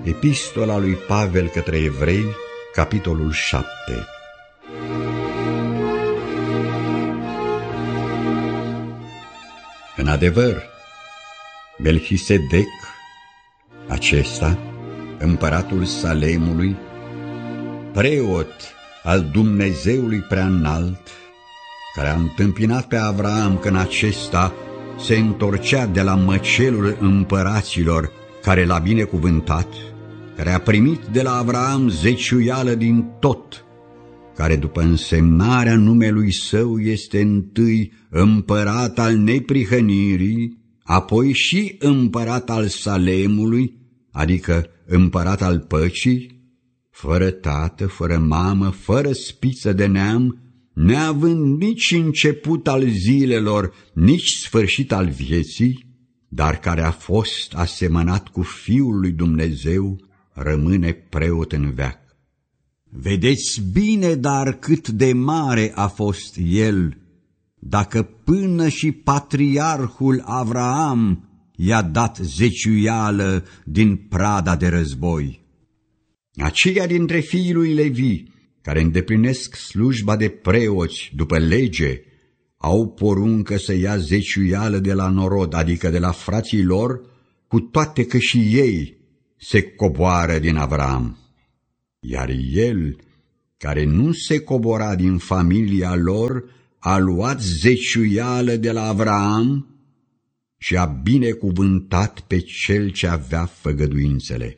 Epistola lui Pavel către Evrei, capitolul 7. În adevăr, Melchisedec, acesta, împăratul Salemului, preot al Dumnezeului Preaînalt, care a întâmpinat pe Avraam când acesta se întorcea de la măcelul împăraților care l-a binecuvântat, care a primit de la Avraam zeciuială din tot, care după însemnarea numelui său este întâi împărat al neprihănirii, apoi și împărat al Salemului, adică împărat al păcii, fără tată, fără mamă, fără spiță de neam, neavând nici început al zilelor, nici sfârșit al vieții, dar care a fost asemănat cu Fiul lui Dumnezeu, rămâne preot în veac. Vedeți bine, dar cât de mare a fost el, dacă până și patriarhul Avraam i-a dat zeciuială din prada de război. Aceia dintre fiii lui Levi, care îndeplinesc slujba de preoți după lege, au poruncă să ia zeciuială de la norod, adică de la frații lor, cu toate că și ei se coboară din Avraam. Iar el, care nu se cobora din familia lor, a luat zeciuială de la Avraam și a binecuvântat pe cel ce avea făgăduințele.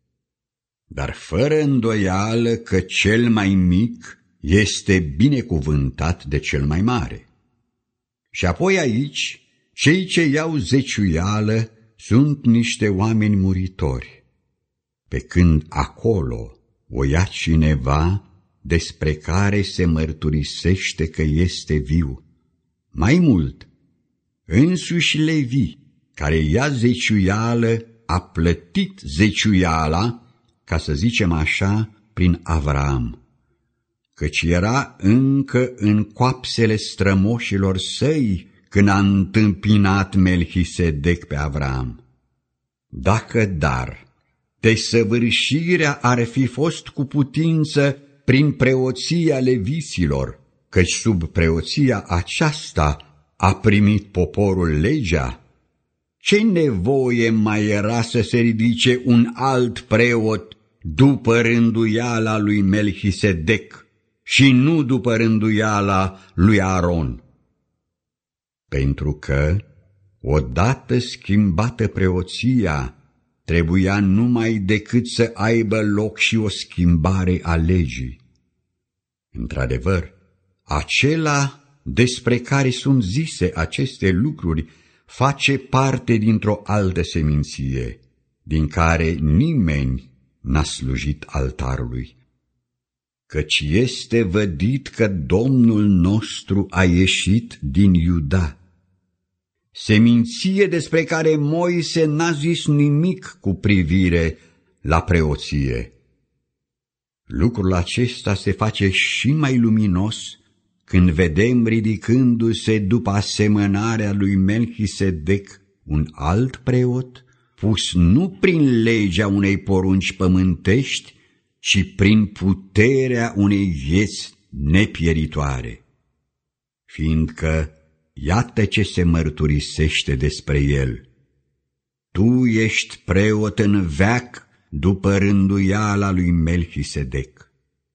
Dar fără îndoială că cel mai mic este binecuvântat de cel mai mare. Și apoi aici, cei ce iau zeciuială sunt niște oameni muritori, pe când acolo o ia cineva despre care se mărturisește că este viu. Mai mult, însuși Levi, care ia zeciuială, a plătit zeciuiala, ca să zicem așa, prin Avraam, căci era încă în coapsele strămoșilor săi când a întâmpinat Melchisedec pe Avraam. Dacă dar desăvârșirea ar fi fost cu putință prin preoția leviților, căci sub preoția aceasta a primit poporul legea, ce nevoie mai era să se ridice un alt preot după rânduiala lui Melchisedec și nu după rânduiala lui Aron? Pentru că, odată schimbată preoția, trebuia numai decât să aibă loc și o schimbare a legii. Într-adevăr, acela despre care sunt zise aceste lucruri face parte dintr-o altă seminție, din care nimeni n-a slujit altarului. Căci este vădit că Domnul nostru a ieșit din Iuda, seminție despre care Moise n-a zis nimic cu privire la preoție. Lucrul acesta se face și mai luminos când vedem ridicându-se după asemănarea lui Melchisedec un alt preot, pus nu prin legea unei porunci pământești, ci prin puterea unei vieți nepieritoare. Fiindcă iată ce se mărturisește despre el: tu ești preot în veac după rânduiala lui Melchisedec.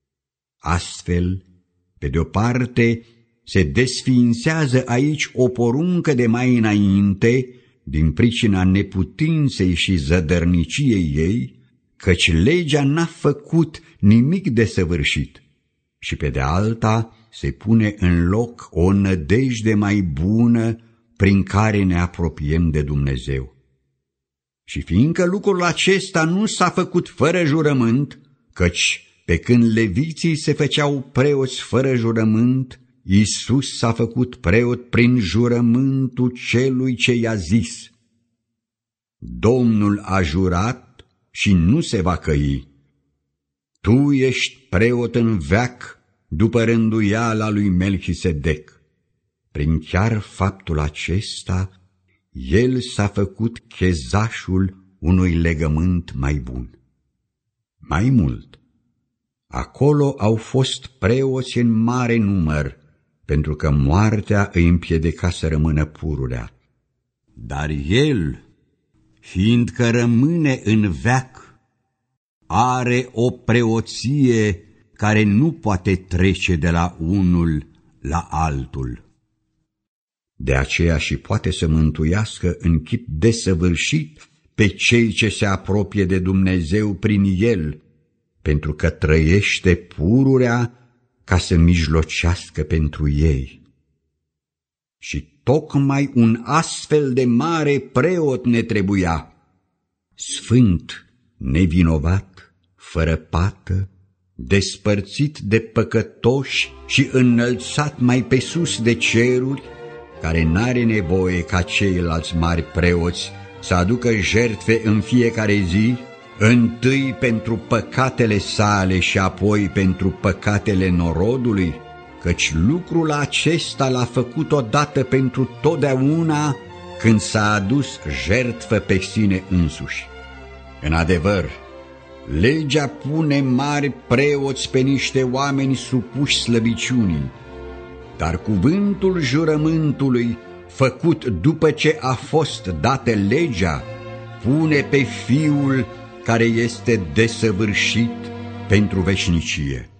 Astfel, pe de-o parte, se desființează aici o poruncă de mai înainte, din pricina neputinței și zădărniciei ei, căci legea n-a făcut nimic desăvârșit, și pe de alta se pune în loc o nădejde mai bună prin care ne apropiem de Dumnezeu. Și fiindcă lucrul acesta nu s-a făcut fără jurământ, căci pe când leviții se făceau preoți fără jurământ, Iisus s-a făcut preot prin jurământul celui ce i-a zis: Domnul a jurat și nu se va căi. Tu ești preot în veac după rânduiala lui Melchisedec. Prin chiar faptul acesta, el s-a făcut chezașul unui legământ mai bun. Mai mult, acolo au fost preoți în mare număr, pentru că moartea îi împiedica să rămână pururea. Dar el, fiindcă rămâne în veac, are o preoție care nu poate trece de la unul la altul. De aceea și poate să mântuiască în chip desăvârșit pe cei ce se apropie de Dumnezeu prin el, pentru că trăiește pururea ca să mijlocească pentru ei. Și tocmai un astfel de mare preot ne trebuia, sfânt, nevinovat, fără pată, despărțit de păcătoși și înălțat mai pe sus de ceruri, care n-are nevoie ca ceilalți mari preoți să aducă jertfe în fiecare zi, întâi pentru păcatele sale și apoi pentru păcatele norodului, căci lucrul acesta l-a făcut odată pentru totdeauna când s-a adus jertfă pe sine însuși. În adevăr, legea pune mari preoți pe niște oameni supuși slăbiciunii, dar cuvântul jurământului, făcut după ce a fost dată legea, pune pe Fiul care este desăvârșit pentru veșnicie.